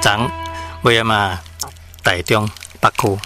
昨尾仔嘛，台中北区，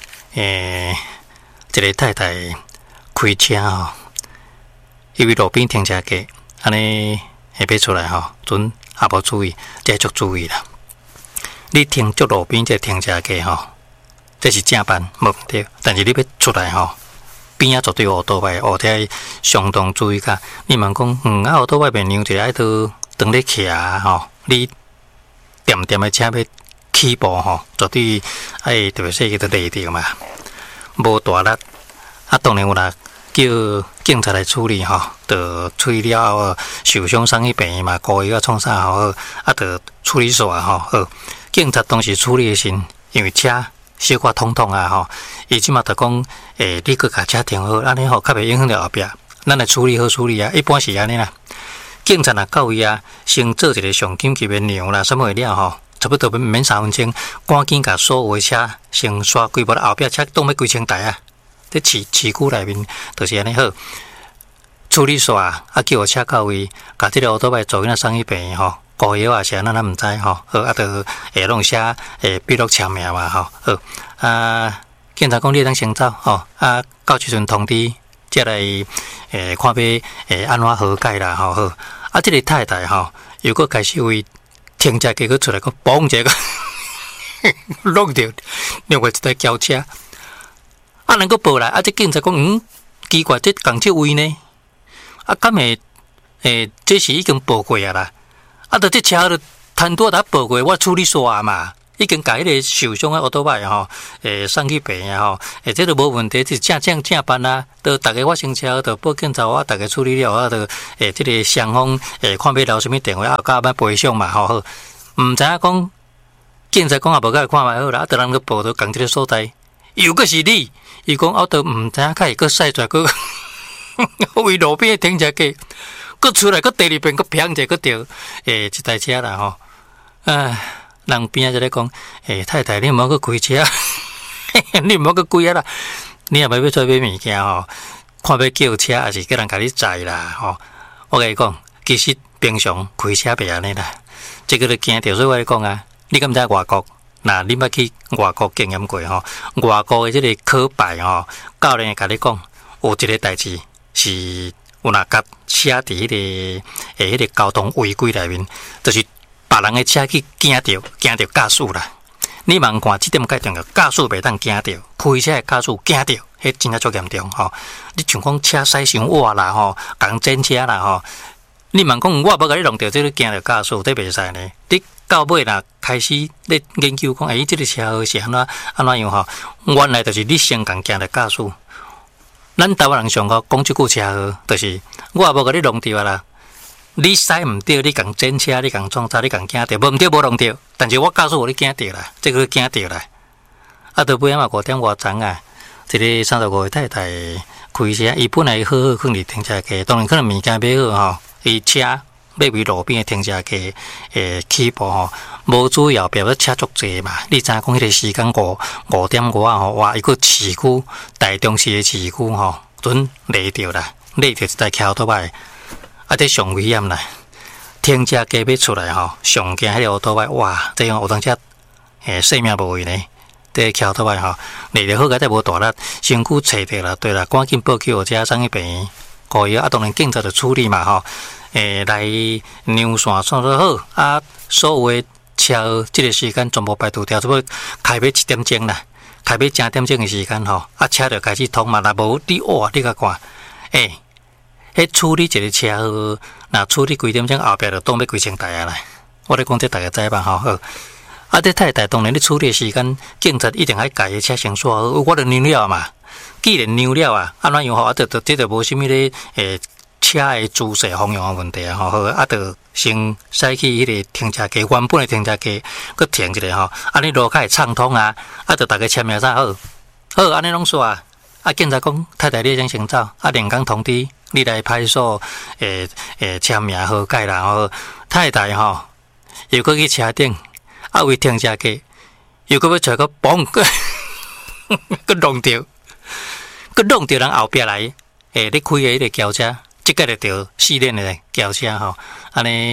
一个太太开车吼，因为路边停车格，安尼下尾出来吼，阵也无注意，这足注意啦。你停足路边这停车格吼，这是正办无问题，但是你要出来吼，边仔绝对有奥多摆，后天相当注意下。你问讲，奥多摆面让一个爱倒当咧徛吼，你点点的车要起步吼，绝对爱特别说叫做累着嘛，无大力。当然有啦，叫警察来处理吼，就处理了后，受伤送去病院嘛，故意创啥好，就处理煞吼好。警察当时处理的时，因为车小可通通吼，伊即马就讲，你搁甲车停好，安尼吼较袂影响到后壁，咱来处理好处理啊，一般是安尼啦。警察若到位啊，先做一个上紧急的量啦，什么了吼，差不多免3分钟，赶紧甲所有的车先刷几部，后壁车当要几千台啊！在市区内面就是安尼好，处理煞叫车到位，甲即个奥多摆做囡仔送去病院吼，故意也是咱毋知吼，好就弄写笔录签名嘛吼，好警察讲你当先走吼，到时阵通知再来看要安怎和解啦吼好。即个太太吼，又搁开始为停车格出来，个嘣一个弄着另外一台轿车，能够报来，这警察讲，奇怪，这共这位呢？敢会这是已经报过啊啦，就这车就摊多他报过，我处理煞嘛。已经甲迄个受伤的奥多摆吼，送去病院吼，这都无问题，这正办啊。都大家发生车，就报警查我，大家处理了，就这个双方看要留什么电话，甲要赔偿嘛，吼好。毋知影讲，警察讲也无甲伊看卖好啦，就人去报到共这个所在，又搁是你，伊讲都毋知影，甲伊搁驶出来，搁为路边停车格，搁出来，搁第二遍，搁偏者，搁着一台车啦吼，人边仔就咧讲，太太，你毋好去开车，你毋好去开啊啦！你若要出买物件吼，看要叫车，还是叫人甲你载啦吼。我甲你讲，其实平常开车袂安尼啦，这个就惊着。所以我讲啊，你敢知外国？那你捌去外国经验过吼？外国的这个考牌吼，教练会甲你讲，有一个代志是有若甲车伫迄个迄个交通违规内面，就是。别人的车去惊着驾驶啦！你问看，这点介重要，驾驶袂当惊着，开车的驾驶惊着，迄真正足严重吼！你像讲车驶伤晚啦吼，共整车啦吼，你问讲我无甲你弄着，这个惊着驾驶，这袂使呢。你到尾啦，开始咧研究讲，这个车是安怎样吼？原来就是你先共惊着驾驶。咱台湾人上好讲即句车号，就是我也无甲你弄着啦。你驶毋对，你共整车，你共撞车，你共惊着，无毋对，无弄着。但是我告诉我，你惊着啦，这个惊着啦。到尾仔嘛5点外钟啊，一个35岁太太开车，伊本来好好放伫停车格，当然可能物件买好吼，伊车要为路边的停车格起步吼，无注意后壁要车足济嘛。你知影讲迄个时间5点外吼，哇，伊个市区台中市的市区吼，准累着啦，累着一台桥头摆。这上危险啦！停车格要出来吼，上惊迄个奥多摆，哇！这样有当车性命无危呢。这桥头摆吼，累得好个，再无大力，身躯扯着啦，对啦，赶紧报救车送去病院。故意当然警察就处理嘛吼，来量线算做好所有的车这个时间全部排除掉，差不多开要1点钟啦，开要正点钟的时间吼，车就开始通嘛，若无你哇，你甲看，迄处理一个车号，若处理几点钟后壁就当要几千台啊啦！我咧讲这大家知吧吼？好，这太太当然你处理的时间，警察一定爱家的车先刷好，我就量了嘛。既然量了啊，安怎样吼？这就无啥物咧车的姿势方向的问题啊吼，好，就先驶去迄个停车格，原本的停车格，佮停一下吼，安尼路较会畅通啊，就大家签名啥好，好，安尼拢煞。警察讲太太，你先走，连工通知。你来派出所，签名和解啦吼。太太吼，又搁去车顶，为停车格，又搁要找个嘣，搁弄着人后壁来，你开的迄个轿车，即个就着4轮的轿车吼，安尼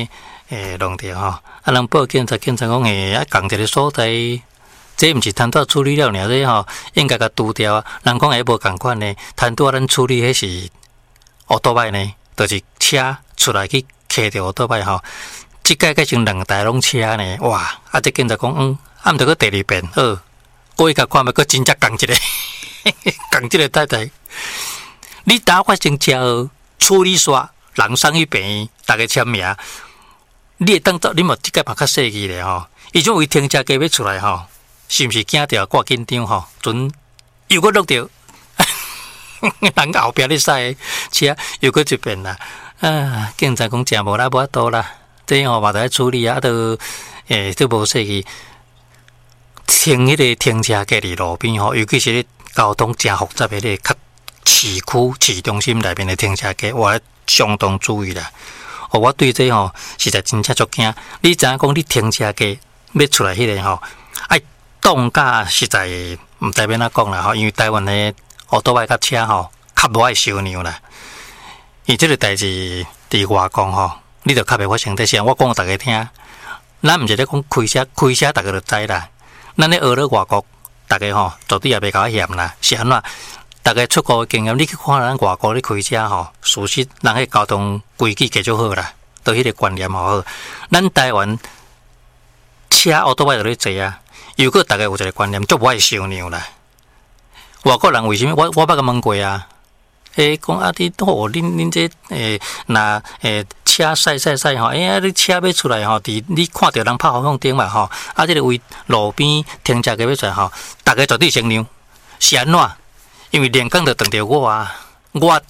弄掉吼，啊，人报警察，警察讲啊，共一个所在，这毋是摊拄处理了尔，这吼应该甲除掉啊。人讲无共款呢，摊拄咱处理迄是乌多摆呢，就是车出来去骑着乌多摆吼。即届改成2台拢车呢，哇！啊，这警察讲，啊，毋着去第2遍，过去甲看觅，佫真正共一个，共一个太太。你打发生车祸处理煞，人送去病院，大家签名。你会当做你莫即届嘛较细气咧吼，伊种为停车格要出来吼，是毋是惊着挂紧张吼？阵又搁落着，人后壁咧驶车又搁一遍啦。啊，警察讲真无啦，无法度啦，这吼嘛得处理啊，都都无细气。停迄个停车格伫路边吼，尤其是咧交通真复杂的咧，较市区市中心内面的停车格，我相当注意啦。我对这吼实在真正足惊。你知影讲你停车格要出来迄个吼，爱挡架实在毋知要哪讲啦吼，因为台湾的乌多摆甲车吼较无爱烧牛啦。伊即个代志伫外公吼，你着较袂发生这些。我讲互大家听，咱毋是咧讲开车，大家就知啦。咱咧学咧外国，大家吼绝对也袂甲嫌啦。是安怎？大家出国的经验，你去看咱外国咧开车吼，事实人迄交通规矩加足好啦，都迄个观念好。咱台湾车乌多摆就咧坐啊，又搁大家有一个观念，足无爱烧牛啦。外国人为什么？我捌甲问过啊。讲啊，恁这那车驶吼，啊，你车要出来吼，你看到人拍方向灯嘛吼，啊，这个位路边停车格要出来吼，大家绝对乘让，是安怎？因为连讲就撞着我啊！我